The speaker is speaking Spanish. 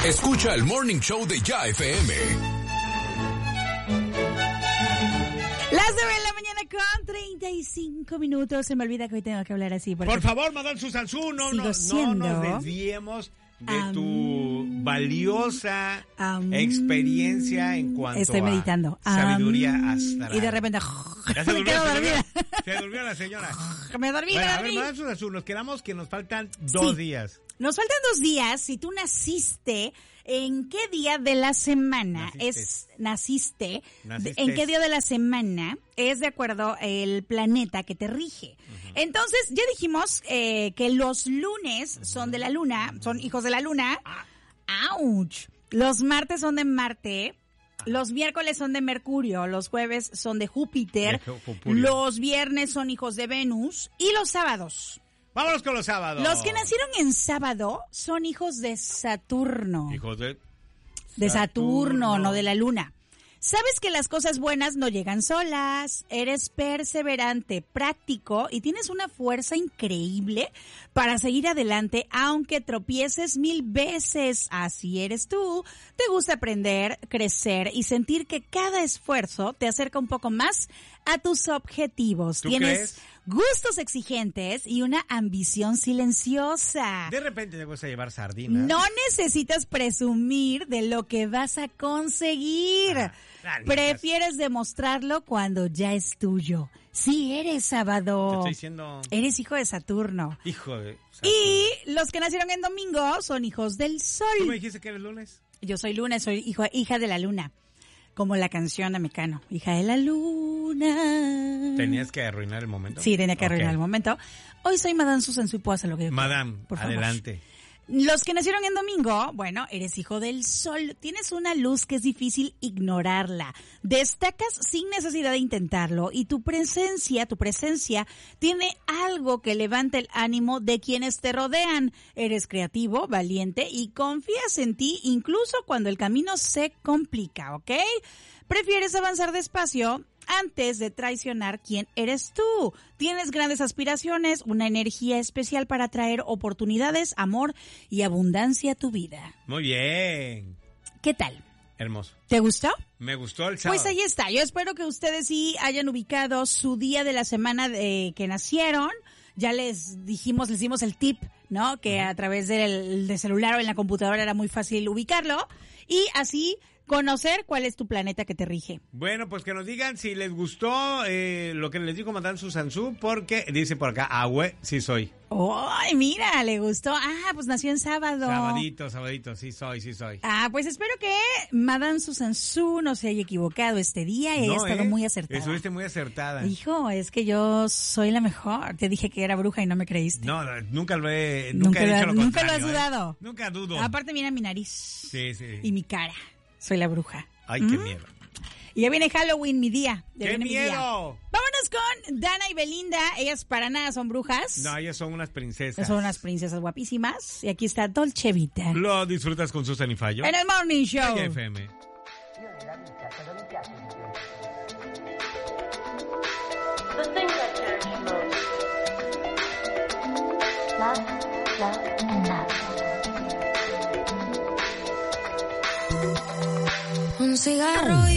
Escucha el Morning Show de Ya FM. Las 9 de la mañana con 35 minutos. Se me olvida que hoy tengo que hablar así. Por favor, Madame Susansu, no nos desviemos de tu valiosa experiencia en cuanto estoy meditando. A sabiduría astral. Y de repente ya se durmió, dormida. Se durmió la señora. Me dormí, bueno, me dormí. A ver, Madame Susansu, nos quedamos que nos faltan 2 días. Nos faltan 2 días. Si tú naciste, ¿en qué día de la semana naciste? ¿En qué día de la semana es de acuerdo el planeta que te rige? Entonces, ya dijimos que los lunes son de la luna, son hijos de la luna. ¡Auch! Los martes son de Marte. Los miércoles son de Mercurio, los jueves son de Júpiter, los viernes son hijos de Venus y los sábados. Vámonos con los sábados. Los que nacieron en sábado son hijos de Saturno. Hijos de Saturno, no de la luna. Sabes que las cosas buenas no llegan solas, eres perseverante, práctico y tienes una fuerza increíble para seguir adelante aunque tropieces 1000 veces. Así eres tú, te gusta aprender, crecer y sentir que cada esfuerzo te acerca un poco más a tus objetivos. Tienes gustos exigentes y una ambición silenciosa. De repente te gusta llevar sardinas. No necesitas presumir de lo que vas a conseguir. Prefieres demostrarlo cuando ya es tuyo. Sí, eres sábado. Te estoy diciendo... Eres hijo de Saturno. Hijo de Saturno. Y los que nacieron en domingo son hijos del sol. ¿Tú me dijiste que eres lunes? Yo soy lunes, soy hija de la luna. Como la canción de Mecano, hija de la luna. ¿Tenías que arruinar el momento? Sí, tenía que arruinar el momento. Hoy soy Madame Susansu y puedo hacer lo que yo quiera. Madame, adelante. Los que nacieron en domingo, bueno, eres hijo del sol. Tienes una luz que es difícil ignorarla. Destacas sin necesidad de intentarlo y tu presencia tiene algo que levanta el ánimo de quienes te rodean. Eres creativo, valiente y confías en ti incluso cuando el camino se complica, ¿ok? Prefieres avanzar despacio antes de traicionar quién eres tú. Tienes grandes aspiraciones, una energía especial para traer oportunidades, amor y abundancia a tu vida. Muy bien. ¿Qué tal? Hermoso. ¿Te gustó? Me gustó el sábado. Pues ahí está. Yo espero que ustedes sí hayan ubicado su día de la semana que nacieron. Ya les dimos el tip, ¿no? Que a través del celular o en la computadora era muy fácil ubicarlo. Y así conocer cuál es tu planeta que te rige. Bueno, pues que nos digan si les gustó lo que les dijo Madame Susansu, porque dice por acá, sí soy. ¡Ay, mira! Le gustó. Pues nació en sábado. Sabadito, sí soy. Pues espero que Madame Susansu no se haya equivocado este día y haya estado muy acertada. Estuviste muy acertada. Hijo, es que yo soy la mejor. Te dije que era bruja y no me creíste. No, nunca he dicho lo nunca contrario. Lo has dudado. Nunca dudo. Aparte mira mi nariz. Sí. Y mi cara. Soy la bruja. Ay, qué miedo. Y ya viene Halloween, mi día. ¡Qué miedo! Vámonos con Dana y Belinda. Ellas para nada son brujas. No, ellas son unas princesas. Son unas princesas guapísimas. Y aquí está Dolce Vita. Lo disfrutas con Susan y Fallo. En el Morning Show. De FM. The thing that changed most. Love. Un cigarro y